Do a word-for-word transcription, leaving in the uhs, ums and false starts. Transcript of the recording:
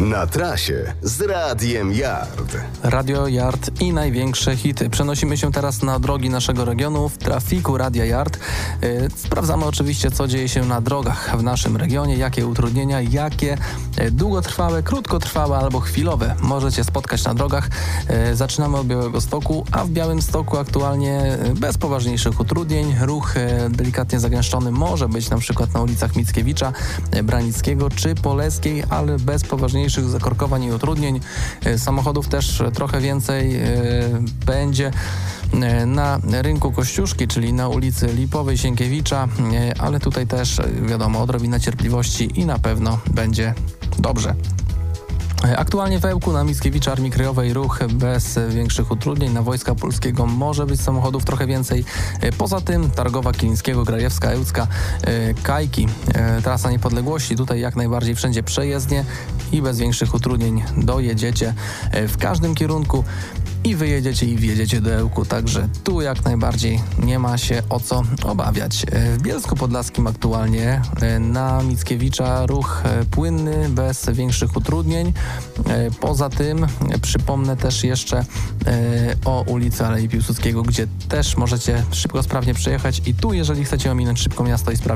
Na trasie z Radiem Yard. Radio Yard i największe hity. Przenosimy się teraz na drogi naszego regionu w trafiku Radia Yard. Yy, sprawdzamy oczywiście, co dzieje się na drogach w naszym regionie, jakie utrudnienia, jakie długotrwałe, krótkotrwałe albo chwilowe możecie spotkać na drogach. Yy, zaczynamy od Białegostoku, a w Białymstoku aktualnie bez poważniejszych utrudnień. Ruch yy, delikatnie zagęszczony może być na przykład na ulicach Mickiewicza, yy, Branickiego czy Poleskiej, ale bez poważniejszych zakorkowań i utrudnień. Samochodów też trochę więcej będzie na rynku Kościuszki, czyli na ulicy Lipowej, Sienkiewicza, ale tutaj też wiadomo, odrobina cierpliwości i na pewno będzie dobrze. Aktualnie w Ełku na Mickiewicza Armii Krajowej ruch bez większych utrudnień. Na Wojska Polskiego może być samochodów trochę więcej. Poza tym Targowa Kilińskiego, Grajewska, Ełcka, Kajki, Trasa Niepodległości. Tutaj jak najbardziej wszędzie przejezdnie i bez większych utrudnień dojedziecie w każdym kierunku i wyjedziecie i wjedziecie do Ełku, także tu jak najbardziej nie ma się o co obawiać. W Bielsku Podlaskim aktualnie na Mickiewicza ruch płynny, bez większych utrudnień. Poza tym przypomnę też jeszcze o ulicy Alei Piłsudskiego, gdzie też możecie szybko, sprawnie przejechać i tu, jeżeli chcecie ominąć szybko miasto i sprawdzić